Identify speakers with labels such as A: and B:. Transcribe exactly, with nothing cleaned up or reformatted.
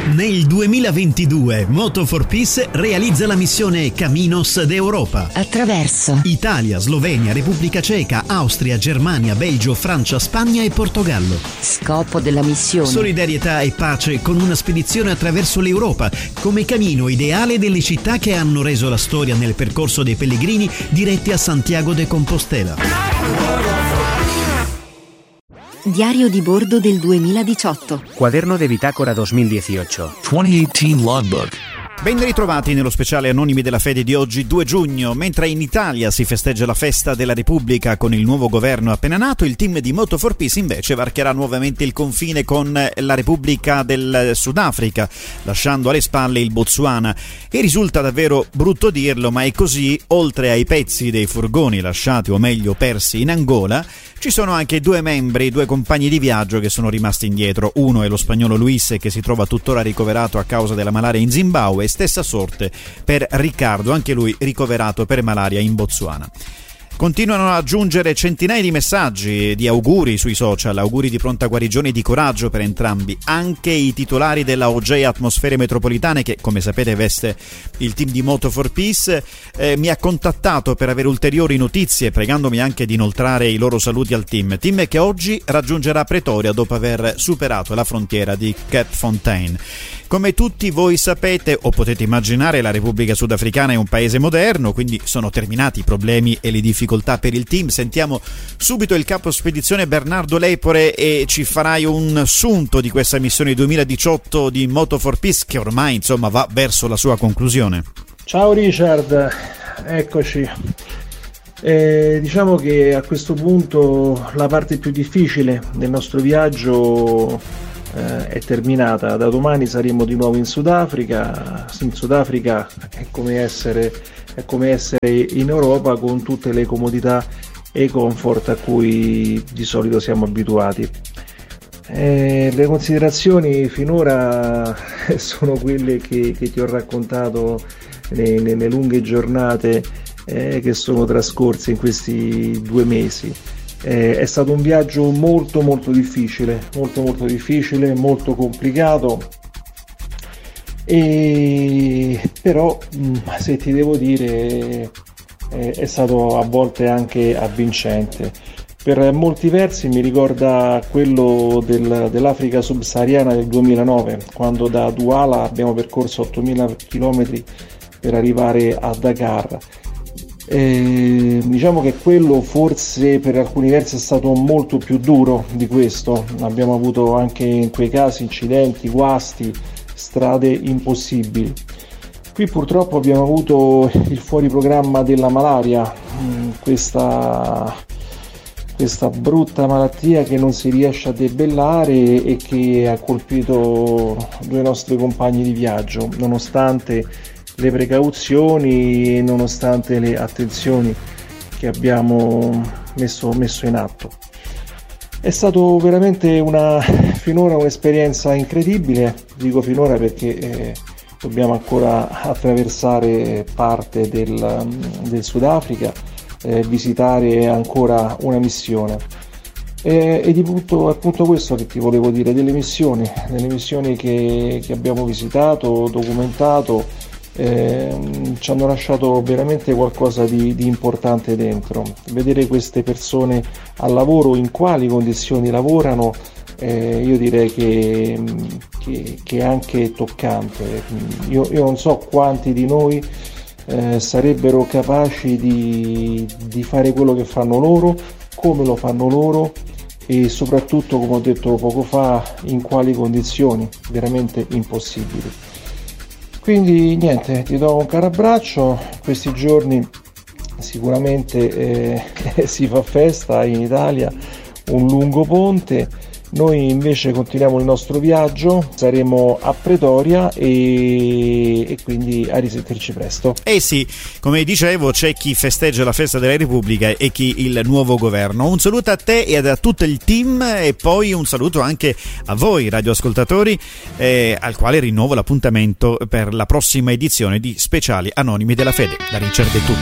A: Nel duemilaventidue Moto for Peace realizza la missione Caminos d'Europa.
B: Attraverso
A: Italia, Slovenia, Repubblica Ceca, Austria, Germania, Belgio, Francia, Spagna e Portogallo.
B: Scopo della missione:
A: solidarietà e pace con una spedizione attraverso l'Europa, come cammino ideale delle città che hanno reso la storia nel percorso dei pellegrini diretti a Santiago de Compostela.
B: Diario di bordo del duemiladiciotto.
C: Cuaderno de bitácora duemiladiciotto.
D: duemiladiciotto Logbook.
A: Ben ritrovati nello speciale Anonimi della Fede di oggi, due giugno. Mentre in Italia si festeggia la festa della Repubblica con il nuovo governo appena nato, il team di Moto for Peace invece varcherà nuovamente il confine con la Repubblica del Sudafrica, lasciando alle spalle il Botswana. E risulta davvero brutto dirlo, ma è così: oltre ai pezzi dei furgoni lasciati, o meglio persi, in Angola, ci sono anche due membri, due compagni di viaggio che sono rimasti indietro. Uno è lo spagnolo Luis, che si trova tuttora ricoverato a causa della malaria in Zimbabwe. Stessa sorte per Riccardo, anche lui ricoverato per malaria in Botswana. Continuano a giungere centinaia di messaggi, di auguri sui social, auguri di pronta guarigione e di coraggio per entrambi. Anche i titolari della O J Atmosfere Metropolitane, che come sapete veste il team di Moto for Peace, eh, mi ha contattato per avere ulteriori notizie, pregandomi anche di inoltrare i loro saluti al team. Team che oggi raggiungerà Pretoria dopo aver superato la frontiera di Cape Fontaine. Come tutti voi sapete o potete immaginare, la Repubblica Sudafricana è un paese moderno, quindi sono terminati i problemi e le difficoltà per il team. Sentiamo subito il capo spedizione Bernardo Lepore e ci farai un sunto di questa missione duemiladiciotto di Moto for Peace, che ormai insomma va verso la sua conclusione.
E: Ciao Richard, eccoci. Eh, diciamo che a questo punto la parte più difficile del nostro viaggio Eh, è terminata. Da domani saremo di nuovo in Sudafrica. In Sudafrica è come essere, è come essere in Europa, con tutte le comodità e i comfort a cui di solito siamo abituati. Eh, le considerazioni finora sono quelle che, che ti ho raccontato nei, nelle lunghe giornate eh, che sono trascorse in questi due mesi. Eh, è stato un viaggio molto molto difficile, molto molto difficile, molto complicato, e però se ti devo dire eh, è stato a volte anche avvincente. Per molti versi mi ricorda quello del, dell'Africa subsahariana del duemilanove, quando da Douala abbiamo percorso ottomila chilometri per arrivare a Dakar. Eh, diciamo che quello forse per alcuni versi è stato molto più duro di questo. Abbiamo avuto anche in quei casi incidenti, guasti, strade impossibili. Qui purtroppo abbiamo avuto il fuori programma della malaria, questa, questa brutta malattia che non si riesce a debellare e che ha colpito due nostri compagni di viaggio, nonostante le precauzioni e nonostante le attenzioni che abbiamo messo, messo in atto. È stato veramente una finora un'esperienza incredibile, dico finora perché eh, dobbiamo ancora attraversare parte del, del Sudafrica, eh, visitare ancora una missione. E, e di punto, appunto questo che ti volevo dire delle missioni, delle missioni che, che abbiamo visitato, documentato. Eh, ci hanno lasciato veramente qualcosa di, di importante dentro. Vedere queste persone al lavoro, in quali condizioni lavorano, eh, io direi che, che, che è anche toccante. Io, io non so quanti di noi eh, sarebbero capaci di, di fare quello che fanno loro, come lo fanno loro e soprattutto, come ho detto poco fa, in quali condizioni. Veramente impossibili. Quindi niente, ti do un caro abbraccio. Questi giorni sicuramente eh, si fa festa in Italia, un lungo ponte. Noi invece continuiamo il nostro viaggio, saremo a Pretoria e, e quindi a risentirci presto.
A: Eh sì, come dicevo, c'è chi festeggia la festa della Repubblica e chi il nuovo governo. Un saluto a te e a tutto il team e poi un saluto anche a voi radioascoltatori, eh, al quale rinnovo l'appuntamento per la prossima edizione di Speciali Anonimi della Fede. Da Richard è tutto.